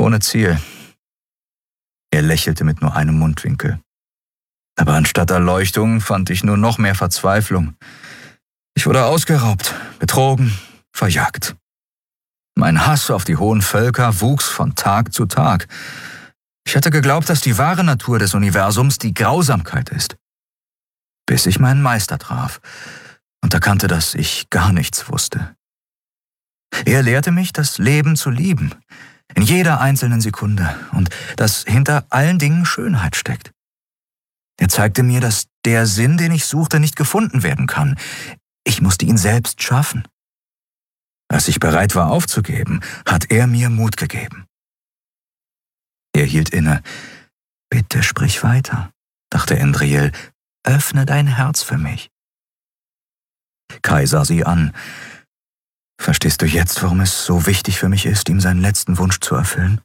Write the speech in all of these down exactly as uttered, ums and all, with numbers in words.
ohne Ziel. Er lächelte mit nur einem Mundwinkel. Aber anstatt Erleuchtung fand ich nur noch mehr Verzweiflung. Ich wurde ausgeraubt, betrogen, verjagt. Mein Hass auf die hohen Völker wuchs von Tag zu Tag. Ich hatte geglaubt, dass die wahre Natur des Universums die Grausamkeit ist. Bis ich meinen Meister traf und erkannte, dass ich gar nichts wusste. Er lehrte mich, das Leben zu lieben, in jeder einzelnen Sekunde, und dass hinter allen Dingen Schönheit steckt. Er zeigte mir, dass der Sinn, den ich suchte, nicht gefunden werden kann. Ich musste ihn selbst schaffen. Als ich bereit war aufzugeben, hat er mir Mut gegeben. Er hielt inne. »Bitte sprich weiter«, dachte Endriel. »Öffne dein Herz für mich.« Kai sah sie an. »Verstehst du jetzt, warum es so wichtig für mich ist, ihm seinen letzten Wunsch zu erfüllen?«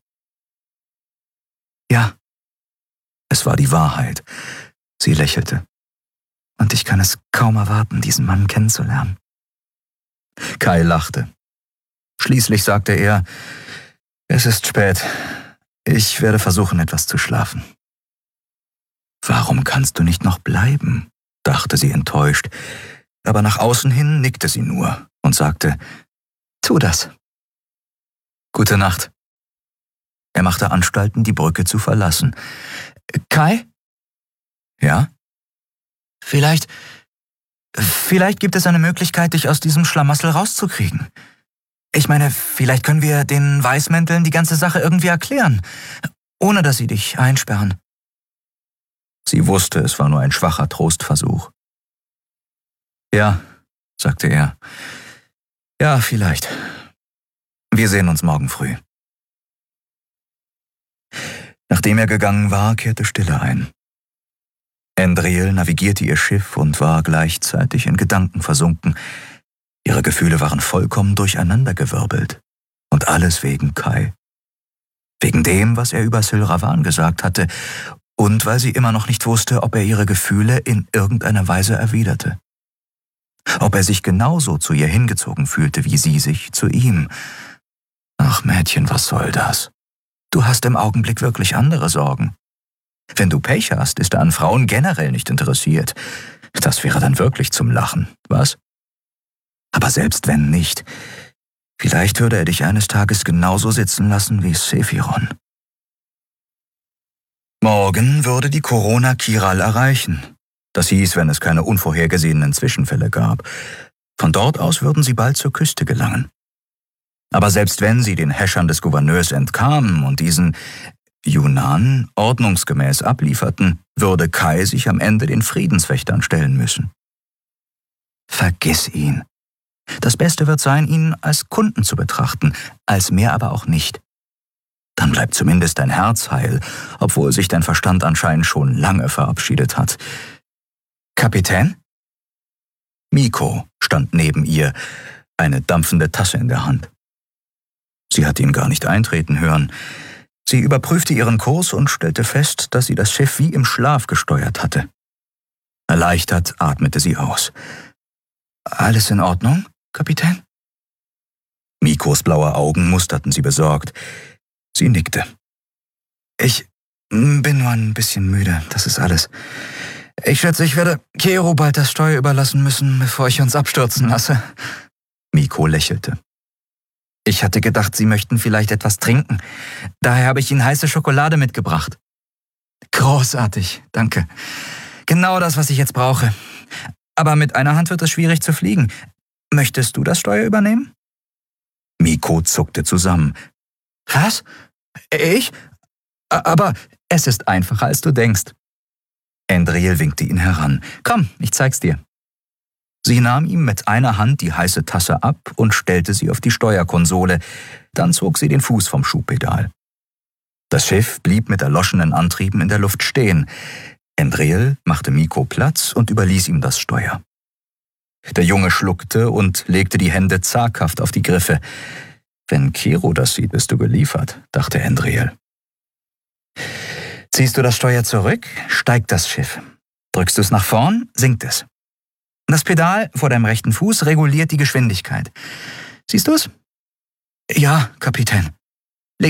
»Ja.« Es war die Wahrheit. Sie lächelte. »Und ich kann es kaum erwarten, diesen Mann kennenzulernen.« Kai lachte. Schließlich sagte er, »Es ist spät. Ich werde versuchen, etwas zu schlafen.« »Warum kannst du nicht noch bleiben?«, dachte sie enttäuscht. Aber nach außen hin nickte sie nur und sagte, »Tu das.« »Gute Nacht.« Er machte Anstalten, die Brücke zu verlassen. »Kai?« »Ja?« »Vielleicht, vielleicht gibt es eine Möglichkeit, dich aus diesem Schlamassel rauszukriegen. Ich meine, vielleicht können wir den Weißmänteln die ganze Sache irgendwie erklären, ohne dass sie dich einsperren.« Sie wusste, es war nur ein schwacher Trostversuch. »Ja«, sagte er. »Ja, vielleicht. Wir sehen uns morgen früh.« Nachdem er gegangen war, kehrte Stille ein. Endriel navigierte ihr Schiff und war gleichzeitig in Gedanken versunken. Ihre Gefühle waren vollkommen durcheinandergewirbelt. Und alles wegen Kai. Wegen dem, was er über Sylravan gesagt hatte, und weil sie immer noch nicht wusste, ob er ihre Gefühle in irgendeiner Weise erwiderte. Ob er sich genauso zu ihr hingezogen fühlte, wie sie sich zu ihm. Ach Mädchen, was soll das? Du hast im Augenblick wirklich andere Sorgen. Wenn du Pech hast, ist er an Frauen generell nicht interessiert. Das wäre dann wirklich zum Lachen, was? Aber selbst wenn nicht, vielleicht würde er dich eines Tages genauso sitzen lassen wie Sephiron. Morgen würde die Corona Kiral erreichen. Das hieß, wenn es keine unvorhergesehenen Zwischenfälle gab. Von dort aus würden sie bald zur Küste gelangen. Aber selbst wenn sie den Häschern des Gouverneurs entkamen und diesen Yunan ordnungsgemäß ablieferten, würde Kai sich am Ende den Friedenswächtern stellen müssen. Vergiss ihn. Das Beste wird sein, ihn als Kunden zu betrachten, als mehr aber auch nicht. Dann bleibt zumindest dein Herz heil, obwohl sich dein Verstand anscheinend schon lange verabschiedet hat. Kapitän? Miko stand neben ihr, eine dampfende Tasse in der Hand. Sie hatte ihn gar nicht eintreten hören. Sie überprüfte ihren Kurs und stellte fest, dass sie das Schiff wie im Schlaf gesteuert hatte. Erleichtert atmete sie aus. »Alles in Ordnung, Kapitän?« Mikos blaue Augen musterten sie besorgt. Sie nickte. »Ich bin nur ein bisschen müde, das ist alles. Ich schätze, ich werde Kero bald das Steuer überlassen müssen, bevor ich uns abstürzen lasse.« Miko lächelte. »Ich hatte gedacht, Sie möchten vielleicht etwas trinken. Daher habe ich Ihnen heiße Schokolade mitgebracht.« »Großartig, danke. Genau das, was ich jetzt brauche. Aber mit einer Hand wird es schwierig zu fliegen. Möchtest du das Steuer übernehmen?« Miko zuckte zusammen. »Was? Ich? Aber es ist einfacher, als du denkst.« Endriel winkte ihn heran. »Komm, ich zeig's dir.« Sie nahm ihm mit einer Hand die heiße Tasse ab und stellte sie auf die Steuerkonsole. Dann zog sie den Fuß vom Schubpedal. Das Schiff blieb mit erloschenen Antrieben in der Luft stehen. Endriel machte Miko Platz und überließ ihm das Steuer. Der Junge schluckte und legte die Hände zaghaft auf die Griffe. »Wenn Kero das sieht, bist du geliefert«, dachte Endriel. Ziehst du das Steuer zurück, steigt das Schiff. Drückst du es nach vorn, sinkt es. Das Pedal vor deinem rechten Fuß reguliert die Geschwindigkeit. Siehst du es? »Ja, Kapitän.«